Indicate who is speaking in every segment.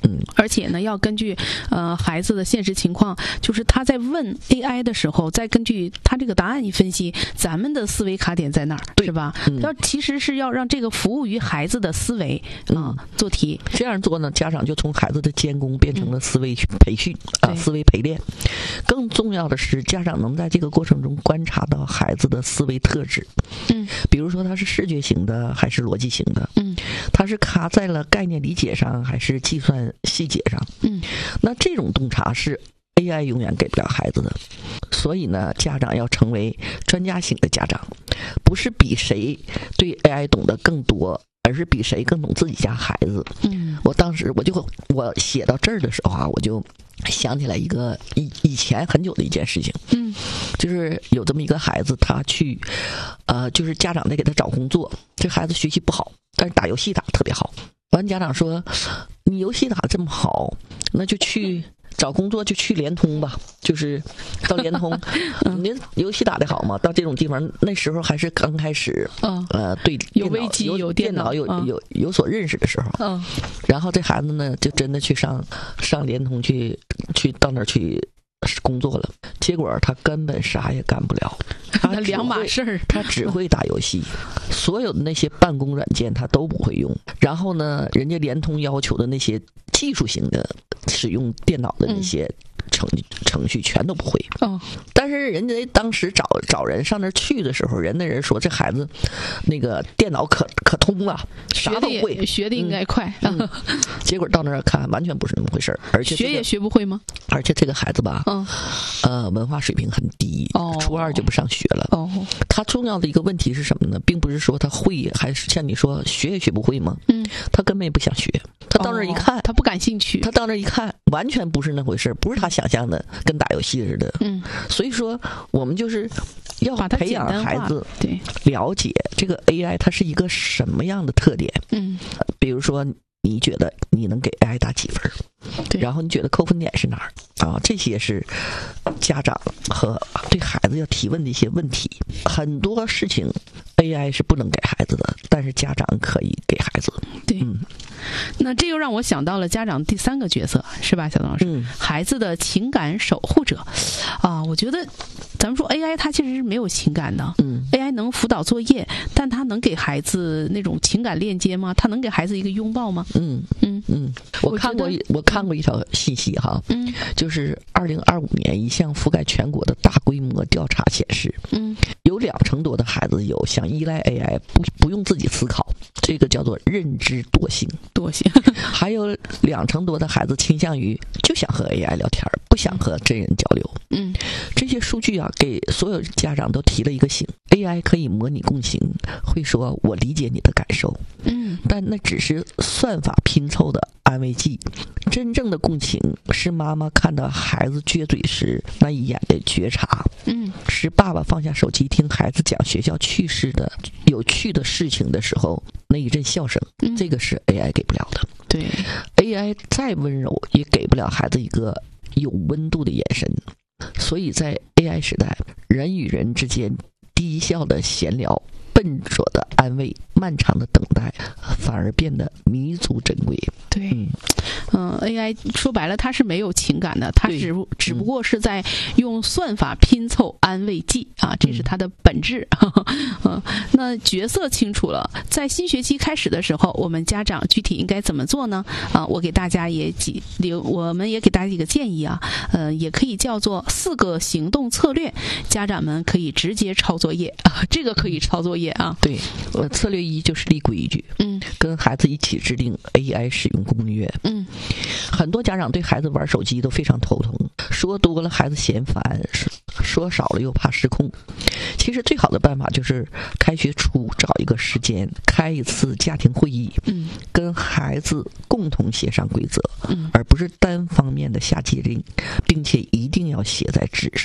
Speaker 1: 而且呢，要根据孩子的现实情况，就是他在问 AI 的时候，再根据他这个答案一分析，咱们的思维卡点在哪儿，是吧？其实是要让这个服务于孩子的思维做题。
Speaker 2: 这样做呢，家长就从孩子的监工变成了思维培训思维陪练。更重要的是，家长能在这个过程中观察到孩子的思维特质。比如说他是视觉型的还是逻辑型的，他是卡在了概念理解上还是计算细节上，那这种洞察是 AI 永远给不了孩子的。所以呢，家长要成为专家型的家长，不是比谁对 AI 懂得更多，而是比谁更懂自己家孩子。我当时我写到这儿的时候我就想起来一个以前很久的一件事情，就是有这么一个孩子，他去就是家长在给他找工作，这孩子学习不好，但是打游戏打得特别好。完，家长说你游戏打得这么好，那就去找工作，就去联通吧，就是到联通。您游戏打得好嘛，到这种地方，那时候还是刚开始，对
Speaker 1: 有危机有
Speaker 2: 电脑有所认识的时候。然后这孩子呢，就真的去上联通去到那儿去工作了，结果他根本啥也干不了，
Speaker 1: 他两码事儿，
Speaker 2: 他只会打游戏，所有的那些办公软件他都不会用。然后呢，人家联通要求的那些技术型的使用电脑的那些程序全都不会。但是人家当时找人上那儿去的时候，人说这孩子那个电脑可通了，啥都会，
Speaker 1: 学的应该快。
Speaker 2: 结果到那儿看，完全不是那么回事儿，而且
Speaker 1: 学也学不会吗？
Speaker 2: 而且这个孩子吧，文化水平很低，初二就不上学了。他重要的一个问题是什么呢？并不是说他会，还是像你说学也学不会吗？他根本也不想学。他到那儿一看，
Speaker 1: 他不感兴趣。
Speaker 2: 他到那儿一看，完全不是那回事，不是他想象的跟打游戏似的。所以说我们就是要培养孩子了解这个 AI 它是一个什么样的特点。比如说你觉得你能给 AI 打几分，然后你觉得扣分点是哪儿这些是家长和对孩子要提问的一些问题。很多事情 AI 是不能给孩子的，但是家长可以给孩子。
Speaker 1: 那这又让我想到了家长第三个角色，是吧，小东老师？孩子的情感守护者我觉得咱们说 AI 它其实是没有情感的。AI 能辅导作业，但它能给孩子那种情感链接吗？它能给孩子一个拥抱吗？
Speaker 2: 我看过一条信息就是2025年一项覆盖全国的大规模调查显示，有20%多的孩子有想依赖 AI 不用自己思考，这个叫做认知惰性。还有20%多的孩子倾向于就想和 AI 聊天，不想和真人交流。这些数据给所有家长都提了一个醒。AI 可以模拟共情，会说我理解你的感受，但那只是算法拼凑的安慰剂。真正的共情是妈妈看到孩子撅嘴时那一眼的觉察，是爸爸放下手机听孩子讲学校有趣的事情的时候那一阵笑声。这个是 AI 给不了的。AI 再温柔也给不了孩子一个有温度的眼神。所以在 AI 时代，人与人之间低效的闲聊、笨拙的安慰、漫长的等待，反而变得弥足珍贵。
Speaker 1: AI 说白了，它是没有情感的，它只不过是在用算法拼凑安慰剂这是它的本质。那角色清楚了，在新学期开始的时候，我们家长具体应该怎么做呢？我们也给大家几个建议也可以叫做4个行动策略，家长们可以直接抄作业这个可以抄作业
Speaker 2: 策略1就是立规矩，跟孩子一起制定 AI 使用攻略。很多家长对孩子玩手机都非常头疼，说多了孩子嫌烦，说少了又怕失控。其实最好的办法就是开学初找一个时间开一次家庭会议，跟孩子共同协商规则，而不是单方面的下禁令，并且一定要写在纸上。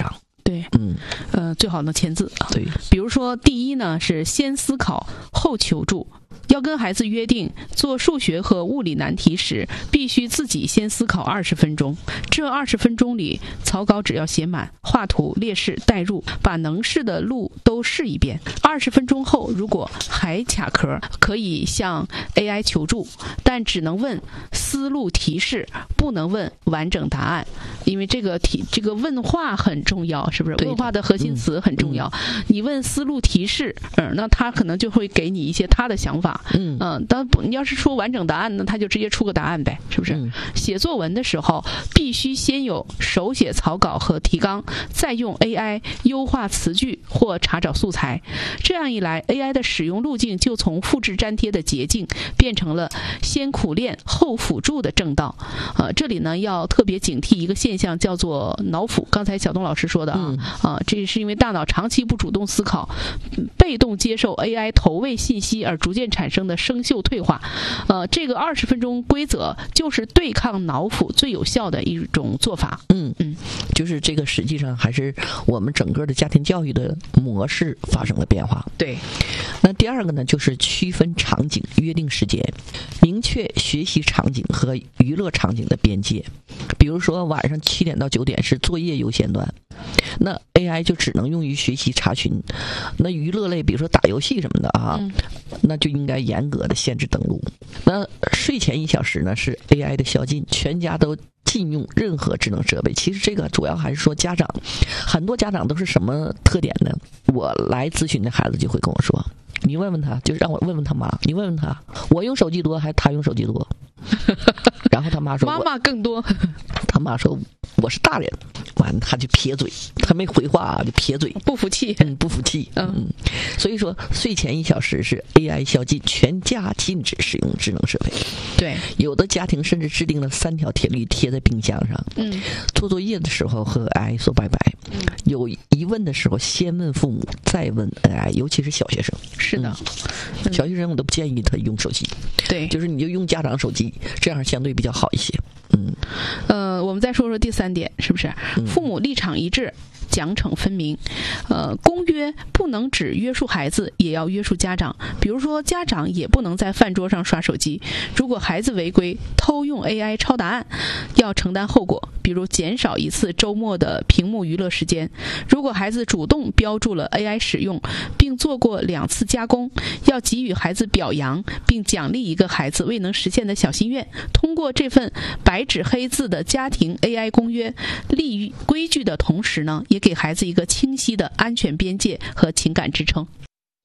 Speaker 1: 对，最好能签字啊。
Speaker 2: 对，
Speaker 1: 比如说第一呢是先思考后求助。要跟孩子约定，做数学和物理难题时，必须自己先思考20分钟。这20分钟里，草稿只要写满，画图、列式、代入，把能试的路都试一遍。20分钟后，如果还卡壳，可以向 AI 求助，但只能问思路提示，不能问完整答案，因为这个问话很重要，是不是？问话的核心词很重要。你问思路提示，那他可能就会给你一些他的想法。当你要是说完整答案呢，他就直接出个答案呗，是不是？写作文的时候，必须先有手写草稿和提纲，再用 AI 优化词句或查找素材。这样一来 ，AI 的使用路径就从复制粘贴的捷径，变成了先苦练后辅助的正道。这里呢要特别警惕一个现象，叫做脑腐。刚才小东老师说的这是因为大脑长期不主动思考，被动接受 AI 投喂信息而逐渐产生的生锈退化。这个20分钟规则就是对抗脑腐最有效的一种做法。
Speaker 2: 就是这个实际上还是我们整个的家庭教育的模式发生了变化。
Speaker 1: 对。
Speaker 2: 那第二个呢，就是区分场景，约定时间，明确学习场景和娱乐场景的边界。比如说晚上7点到9点是作业优先段，那 AI 就只能用于学习查询。那娱乐类，比如说打游戏什么的那就应该严格的限制登录。那睡前1小时呢是 AI 的宵禁，全家都禁用任何智能设备。其实这个主要还是说家长，很多家长都是什么特点呢？我来咨询的孩子就会跟我说，你问问他，就让我问问他妈，你问问他，我用手机多还是他用手机多？然后他妈说
Speaker 1: 妈妈更多。
Speaker 2: 他妈说我是大人，完他就撇嘴，他没回话就撇嘴，
Speaker 1: 不服气。
Speaker 2: 不服气。所以说睡前1小时是 AI 宵禁，全家禁止使用智能设备。
Speaker 1: 对，
Speaker 2: 有的家庭甚至制定了3条铁律贴在冰箱上。做作业的时候和 AI 说拜拜。有疑问的时候先问父母，再问 AI， 尤其是小学生。
Speaker 1: 是的，
Speaker 2: 小学生我都不建议他用手机。
Speaker 1: 对，
Speaker 2: 就是你就用家长手机，这样相对比较好一些。
Speaker 1: 我们再说说第3点，是不是？父母立场一致，奖惩分明。公约不能只约束孩子，也要约束家长。比如说，家长也不能在饭桌上刷手机。如果孩子违规偷用 AI 抄答案，要承担后果，比如减少1次周末的屏幕娱乐时间。如果孩子主动标注了 AI 使用，并做过2次加工，要给予孩子表扬，并奖励一个孩子未能实现的小心愿。通过这份白纸黑字的家庭 AI 公约，立于规矩的同时呢，也给孩子一个清晰的安全边界和情感支撑。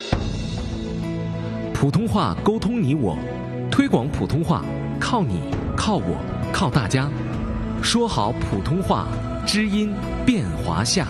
Speaker 3: 普通话沟通你我，推广普通话靠你靠我靠大家。说好普通话，知音变华夏。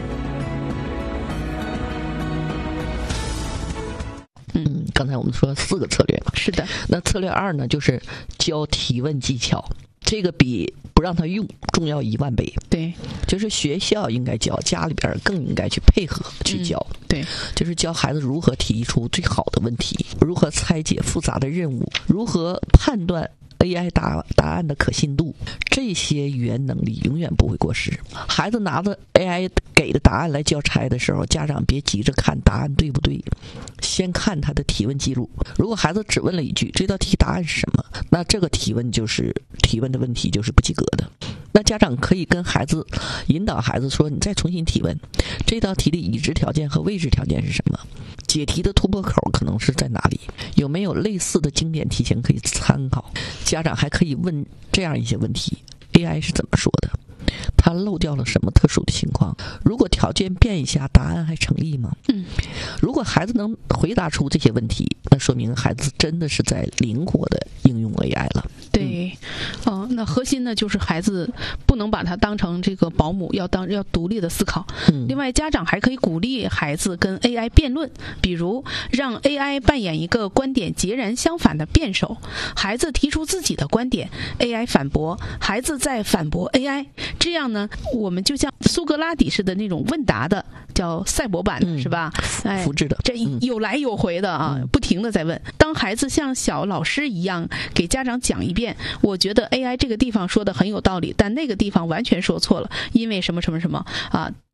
Speaker 2: 刚才我们说4个策略嘛。
Speaker 1: 是的。
Speaker 2: 那策略2呢，就是教提问技巧。这个比不让他用重要1万倍。
Speaker 1: 对，
Speaker 2: 就是学校应该教，家里边更应该去配合去教。
Speaker 1: 对，
Speaker 2: 就是教孩子如何提出最好的问题，如何拆解复杂的任务，如何判断AI 答案的可信度，这些语言能力永远不会过时。孩子拿着 AI 给的答案来交差的时候，家长别急着看答案对不对，先看他的提问记录。如果孩子只问了一句这道题答案是什么，那这个提问的问题就是不及格的。那家长可以跟孩子引导孩子说，你再重新提问，这道题的已知条件和未知条件是什么，解题的突破口可能是在哪里，有没有类似的经典题型可以参考。家长还可以问这样一些问题， AI 是怎么说的，它漏掉了什么特殊的情况，如果条件变一下，答案还成立吗？如果孩子能回答出这些问题，那说明孩子真的是在灵活的应用 AI 了。
Speaker 1: 对，那核心呢就是孩子不能把它当成这个保姆，要独立的思考。另外，家长还可以鼓励孩子跟 AI 辩论，比如让 AI 扮演一个观点截然相反的辩手，孩子提出自己的观点 ，AI 反驳，孩子再反驳 AI， 这样呢，我们就像苏格拉底式的那种问答的，叫赛博版的，是吧？
Speaker 2: 复制的，
Speaker 1: 这有来有回的啊，不停的在问。当孩子像小老师一样给家长讲一遍，我觉得 AI 这个地方说的很有道理，但那个地方完全说错了，因为什么什么什么啊。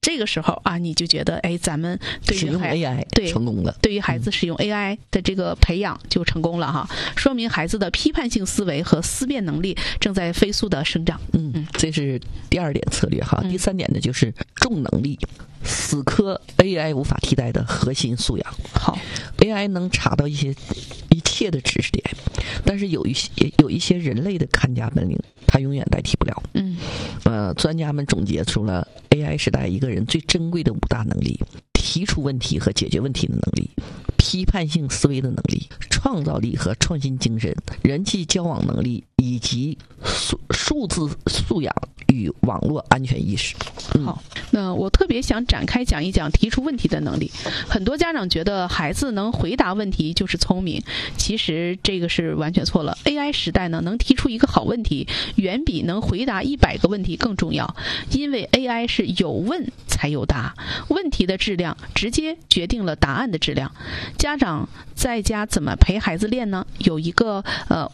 Speaker 1: 这个时候啊，你就觉得咱们对于
Speaker 2: 使用 AI 成功了，
Speaker 1: 对于孩子使用 AI 的这个培养就成功了哈，说明孩子的批判性思维和思辨能力正在飞速的生长。
Speaker 2: 这是第2点策略哈。第3点呢，就是重能力，死磕 AI 无法替代的核心素养。
Speaker 1: 好
Speaker 2: ，AI 能查到一切的知识点，但是有一些人类的看家本领，它永远代替不了。专家们总结出了 AI 时代一个人最珍贵的5大能力：提出问题和解决问题的能力，批判性思维的能力，创造力和创新精神，人际交往能力，以及数字素养与网络安全意识。
Speaker 1: 好，那我特别想展开讲一讲提出问题的能力。很多家长觉得孩子能回答问题就是聪明，其实这个是完全错了。AI 时代呢，能提出一个好问题，远比能回答100个问题更重要。因为 AI 是有问才有答，问题的质量直接决定了答案的质量。家长在家怎么陪孩子练呢？有一个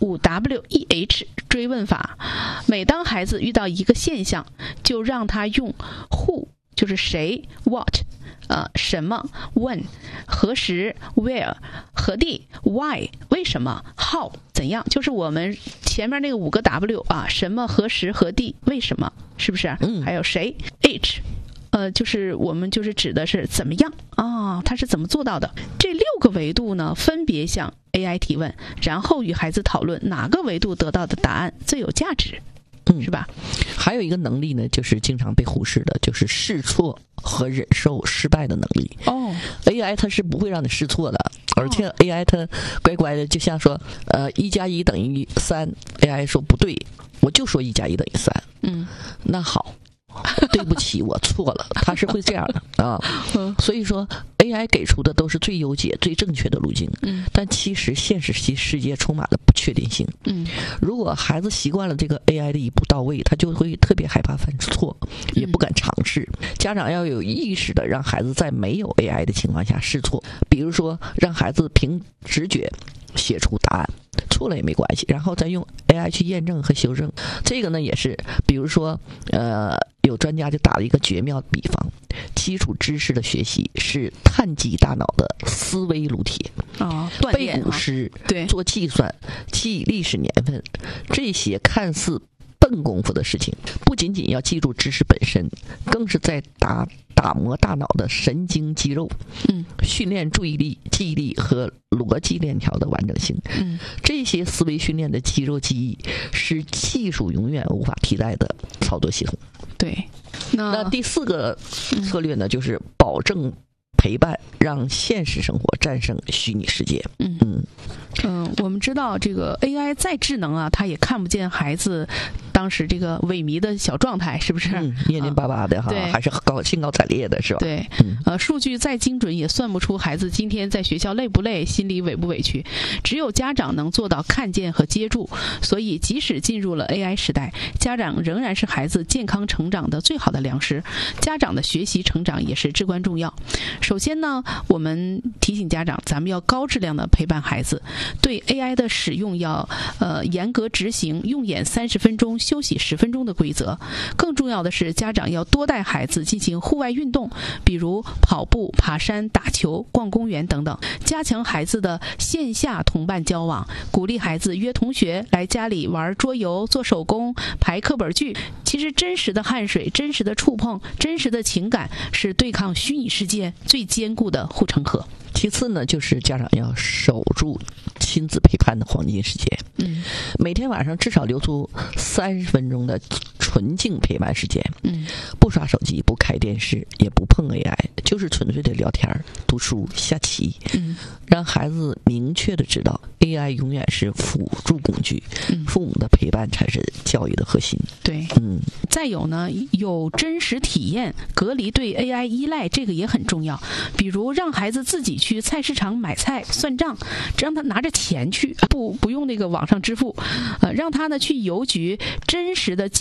Speaker 1: 5WEH 追问法。每当孩子遇到一个现象，就让他用 who 就是谁 what 什么 when 何时 where 何地 why 为什么 how 怎样，就是我们前面那个5个 W 啊，什么何时何地为什么，是不是？还有谁 H就是我们就是指的是怎么样啊，他是怎么做到的。这6个维度呢，分别向 AI 提问，然后与孩子讨论哪个维度得到的答案最有价值，是吧？
Speaker 2: 还有一个能力呢，就是经常被忽视的，就是试错和忍受失败的能力。AI 它是不会让你试错的，而且 AI 它乖乖的，就像说1+1等于3 ，AI 说不对，我就说1+1等于3。那好。对不起，我错了，他是会这样的啊。所以说 AI 给出的都是最优解、最正确的路径。但其实现实世界充满了不确定性。如果孩子习惯了这个 AI 的一步到位，他就会特别害怕犯错，也不敢尝试。家长要有意识的让孩子在没有 AI 的情况下试错，比如说让孩子凭直觉写出答案，错了也没关系，然后再用 AI 去验证和修正。这个呢也是，比如说有专家就打了一个绝妙比方，基础知识的学习是碳基大脑的思维撸铁背古诗，做计算，记历史年份，这些看似笨功夫的事情，不仅仅要记住知识本身，更是在打磨大脑的神经肌肉，训练注意力、记忆力和逻辑链条的完整性。这些思维训练的肌肉记忆是技术永远无法替代的操作系统。
Speaker 1: 对，
Speaker 2: 那第4个策略呢，就是保证陪伴，让现实生活战胜虚拟世界。
Speaker 1: 我们知道这个 AI 再智能啊，它也看不见孩子当时这个萎靡的小状态，是不是？
Speaker 2: 蔫蔫巴巴的哈，还是兴高采烈的，是吧？
Speaker 1: 对，数据再精准也算不出孩子今天在学校累不累，心里委不委屈。只有家长能做到看见和接住。所以，即使进入了 AI 时代，家长仍然是孩子健康成长的最好的良师。家长的学习成长也是至关重要。首先呢，我们提醒家长，咱们要高质量的陪伴孩子，对 AI 的使用要严格执行用眼30分钟休息10分钟的规则。更重要的是，家长要多带孩子进行户外运动，比如跑步、爬山、打球、逛公园等等，加强孩子的线下同伴交往，鼓励孩子约同学来家里玩桌游、做手工、排课本剧。其实真实的汗水、真实的触碰、真实的情感，是对抗虚拟世界最坚固的护城河。
Speaker 2: 其次呢，就是家长要守住亲子陪伴的黄金时间。每天晚上至少留出30分钟的纯净陪伴时间。不刷手机，不开电视，也不碰 AI， 就是纯粹的聊天、读书、下棋。让孩子明确的知道 AI 永远是辅助工具，父母的陪伴才是教育的核心。
Speaker 1: 对，再有呢，有真实体验，隔离对 AI 依赖，这个也很重要。比如让孩子自己去菜市场买菜算账，让他拿着钱去，不用那个网上支付，让他呢去邮局真实的寄一次包，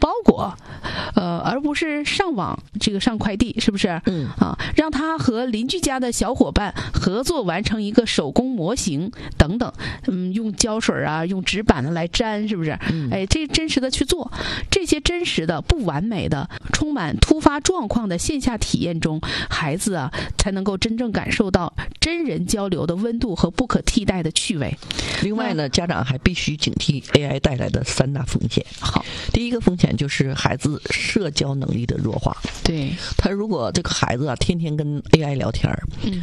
Speaker 1: 包裹，而不是上网上快递，是不是？让他和邻居家的小伙伴合作完成一个手工模型等等，用胶水啊，用纸板来粘，是不是？这真实的去做，这些真实的、不完美的、充满突发状况的线下体验中，孩子啊才能够真正感受到真人交流的温度和不可替代的趣味。
Speaker 2: 另外呢，家长还必须警惕 AI 带来的3大风险。
Speaker 1: 好，
Speaker 2: 第一个风险就是孩子社交能力的弱化。
Speaker 1: 对，
Speaker 2: 他如果这个孩子啊天天跟 AI 聊天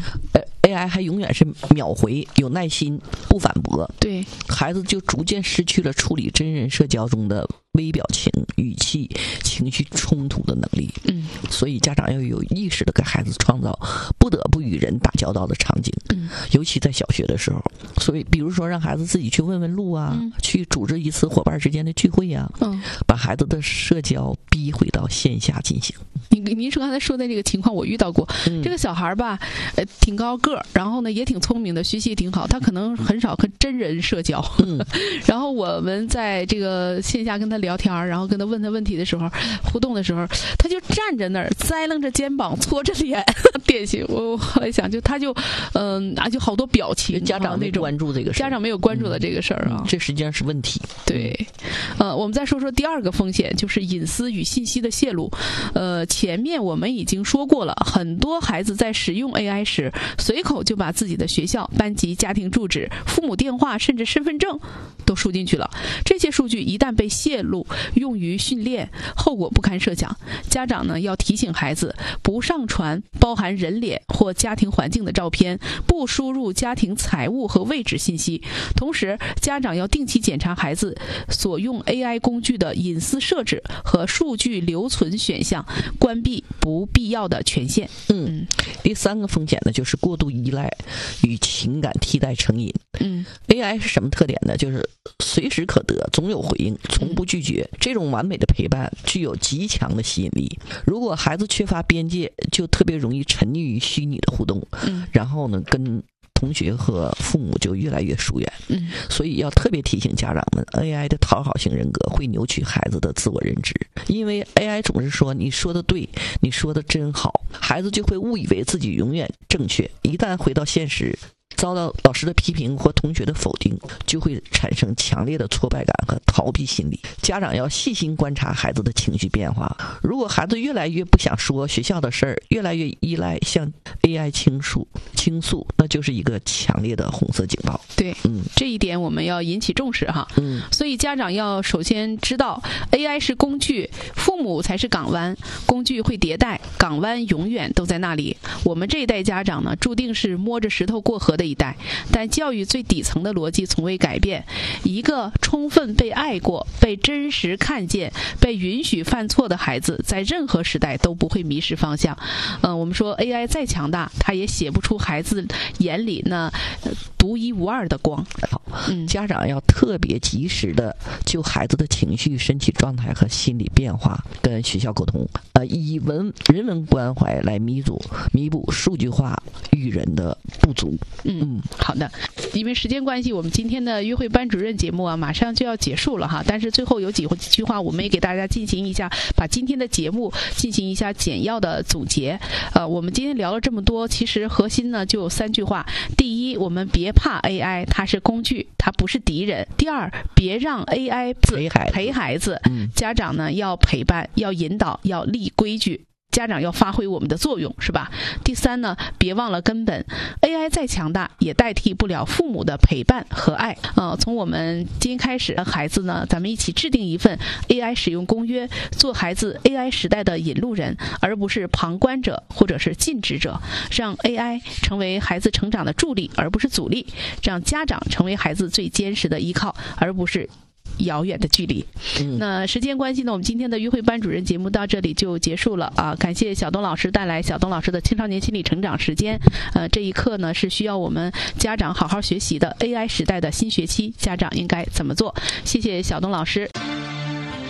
Speaker 2: ，AI 还永远是秒回，有耐心，不反驳，
Speaker 1: 对，
Speaker 2: 孩子就逐渐失去了处理真人社交中的微表情、语气、情绪冲突的能力。所以家长要有意识的给孩子创造不得不与人打交道的场景，尤其在小学的时候。所以比如说让孩子自己去问问路啊，去组织一次伙伴之间的聚会啊，把孩子的社交逼回到线下进行。
Speaker 1: 您说刚才说的这个情况我遇到过，这个小孩吧，挺高个儿，然后呢也挺聪明的，学习也挺好，他可能很少跟真人社交，然后我们在这个线下跟他聊天，然后跟他问他问题的时候，互动的时候，他就站在那儿栽楞着肩膀，搓着脸，典型。我后来想，他就好多表情，
Speaker 2: 家长没关注这个事，
Speaker 1: 家长没有关注的这个事儿啊，
Speaker 2: 这实际上是问题。
Speaker 1: 对，我们再说说第二个风险，就是隐私与信息的泄露。前面我们已经说过了，很多孩子在使用 AI 时，随口就把自己的学校、班级、家庭住址、父母电话，甚至身份证都输进去了。这些数据一旦被泄露，用于训练，后果不堪设想。家长呢要提醒孩子，不上传包含人脸或家庭环境的照片，不输入家庭财务和位置信息。同时，家长要定期检查孩子所用 AI 工具的隐私设置和数据留存选项，关闭不必要的权限。
Speaker 2: 第3个风险呢，就是过度依赖与情感替代成瘾。AI 是什么特点呢？就是随时可得，总有回应，从不拒绝。这种完美的陪伴具有极强的吸引力。如果孩子缺乏边界，就特别容易沉溺于虚拟的互动，然后呢，跟同学和父母就越来越疏远。所以要特别提醒家长们， AI 的讨好型人格会扭曲孩子的自我认知，因为 AI 总是说你说的对，你说的真好，孩子就会误以为自己永远正确，一旦回到现实，遭到老师的批评或同学的否定，就会产生强烈的挫败感和逃避心理。家长要细心观察孩子的情绪变化，如果孩子越来越不想说学校的事儿，越来越依赖向 AI 倾诉，那就是一个强烈的红色警报。
Speaker 1: 对，这一点我们要引起重视哈。所以家长要首先知道 AI 是工具，父母才是港湾，工具会迭代，港湾永远都在那里。我们这一代家长呢，注定是摸着石头过河的一代，但教育最底层的逻辑从未改变。一个充分被爱过、被真实看见、被允许犯错的孩子，在任何时代都不会迷失方向。我们说 AI 再强大，它也写不出孩子眼里那独一无二的光。
Speaker 2: 家长要特别及时的就孩子的情绪、身体状态和心理变化跟学校沟通，以人文关怀来弥补数据化育人的不足。
Speaker 1: 好的，因为时间关系，我们今天的约会班主任节目啊，马上就要结束了哈。但是最后有几句话，我们也给大家进行一下，把今天的节目进行一下简要的总结。我们今天聊了这么多，其实核心呢就有3句话：第一，我们别怕 AI， 它是工具，它不是敌人；第二，别让 AI 陪孩子，家长呢要陪伴，要引导，要立规矩。家长要发挥我们的作用，是吧？第3呢，别忘了根本 ，AI 再强大也代替不了父母的陪伴和爱。从我们今天开始，孩子呢，咱们一起制定一份 AI 使用公约，做孩子 AI 时代的引路人，而不是旁观者或者是禁止者，让 AI 成为孩子成长的助力，而不是阻力，让家长成为孩子最坚实的依靠，而不是遥远的距离。那时间关系呢，我们今天的约会班主任节目到这里就结束了啊！感谢小东老师带来小东老师的青少年心理成长时间。这一课呢是需要我们家长好好学习的 AI 时代的新学期，家长应该怎么做？谢谢小东老师。